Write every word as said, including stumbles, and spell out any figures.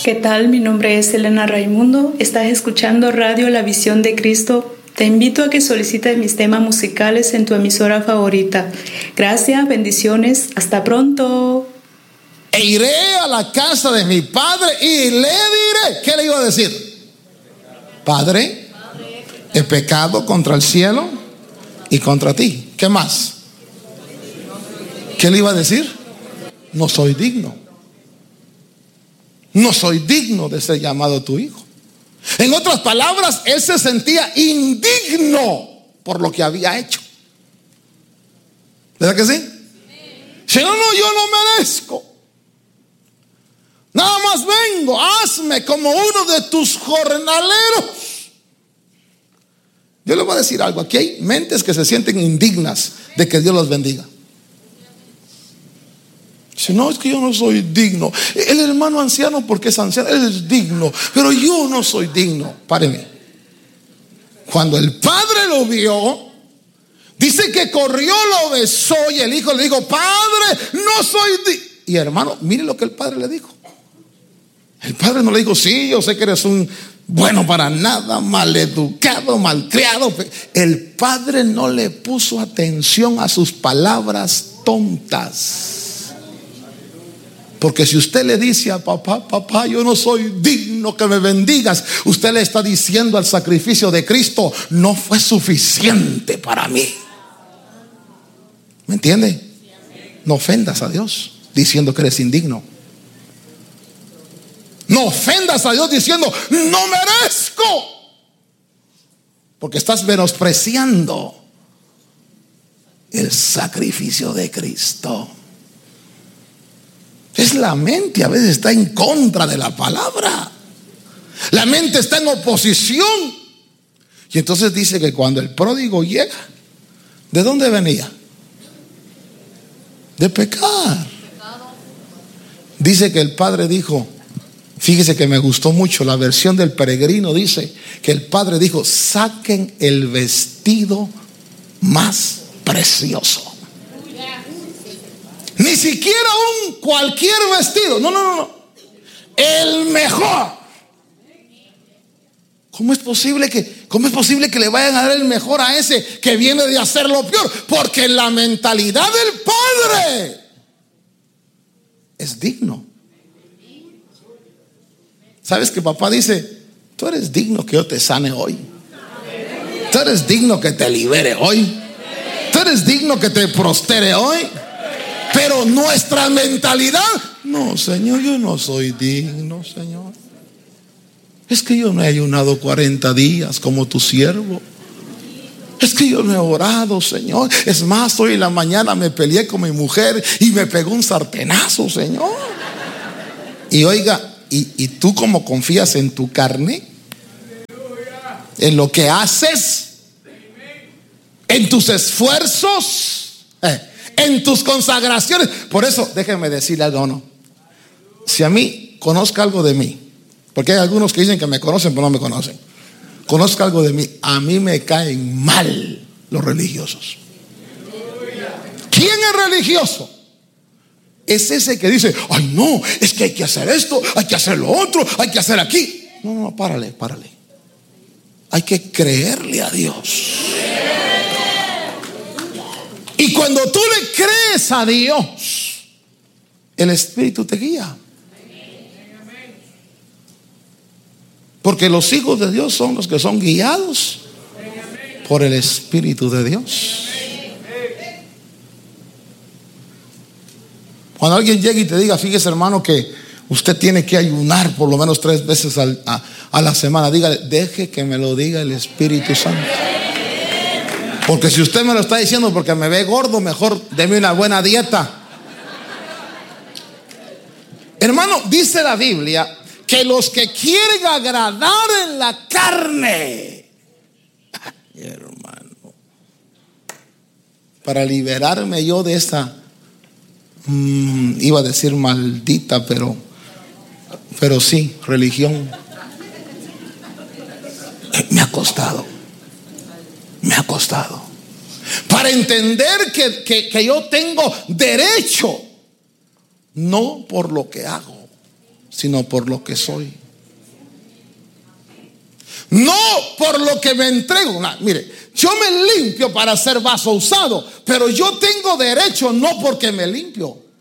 ¿Qué tal? Mi nombre es Elena Raimundo. Estás escuchando Radio La Visión de Cristo. Te invito a que solicites mis temas musicales en tu emisora favorita. Gracias, bendiciones. Hasta pronto. E iré a la casa de mi padre y le diré. ¿Qué le iba a decir? Padre, he pecado contra el cielo y contra ti. ¿Qué más? ¿Qué le iba a decir? No soy digno. No soy digno de ser llamado tu hijo. En otras palabras, él se sentía indigno por lo que había hecho. ¿Verdad que sí? Si no, no, yo no merezco. Nada más vengo, hazme como uno de tus jornaleros. Yo le voy a decir algo. Aquí hay mentes que se sienten indignas de que Dios los bendiga. Si no, es que yo no soy digno. El hermano anciano, porque es anciano, él es digno, pero yo no soy digno. Páreme. Cuando el padre lo vio, dice que corrió, lo besó y el hijo le dijo: Padre, no soy digno. Y hermano, mire lo que el padre le dijo. El padre no le dijo: sí, yo sé que eres un bueno para nada, maleducado, malcriado. El padre no le puso atención a sus palabras tontas. Porque si usted le dice a papá: papá, yo no soy digno que me bendigas, usted le está diciendo al sacrificio de Cristo: no fue suficiente para mí. ¿Me entiende? No ofendas a Dios diciendo que eres indigno. No ofendas a Dios diciendo: no merezco. Porque estás menospreciando el sacrificio de Cristo. Es la mente, a veces está en contra de la palabra. La mente está en oposición. Y entonces dice que cuando el pródigo llega, ¿de dónde venía? De pecar. Dice que el padre dijo, fíjese que me gustó mucho la versión del Peregrino, dice que el padre dijo: saquen el vestido más precioso. Ni siquiera un cualquier vestido. No, no, no, no. El mejor. ¿Cómo es posible que, cómo es posible que le vayan a dar el mejor a ese que viene de hacer lo peor? Porque la mentalidad del padre es digno. ¿Sabes que papá dice: tú eres digno que yo te sane hoy? Tú eres digno que te libere hoy. Tú eres digno que te prostere hoy. Pero nuestra mentalidad: no, Señor, yo no soy digno, Señor. Es que yo no he ayunado cuarenta días como tu siervo. Es que yo no he orado, Señor. Es más, hoy en la mañana me peleé con mi mujer y me pegó un sartenazo, Señor. Y oiga, ¿y, y tú cómo confías en tu carne? ¿En lo que haces? ¿En tus esfuerzos? Eh. En tus consagraciones. Por eso, déjenme decirle algo, no. Si a mí conozca algo de mí, porque hay algunos que dicen que me conocen pero no me conocen, conozca algo de mí, a mí me caen mal los religiosos. ¿Quién es religioso? Es ese que dice: ay, no, es que hay que hacer esto, hay que hacer lo otro, hay que hacer aquí. No, no, párale, párale. Hay que creerle a Dios. Y cuando tú le crees a Dios, el Espíritu te guía. Porque los hijos de Dios son los que son guiados por el Espíritu de Dios. Cuando alguien llegue y te diga: fíjese, hermano, que usted tiene que ayunar por lo menos tres veces al, a, a la semana, dígale: deje que me lo diga el Espíritu Santo. Porque si usted me lo está diciendo porque me ve gordo, mejor deme una buena dieta. Hermano, dice la Biblia que los que quieren agradar en la carne, ay, hermano, para liberarme yo de esta, mmm, iba a decir maldita, pero, pero sí, religión, me ha costado. Me ha costado. Para entender que, que, que yo tengo derecho, no por lo que hago, sino por lo que soy. No por lo que me entrego. No, mire, yo me limpio para ser vaso usado, pero yo tengo derecho no porque me limpio,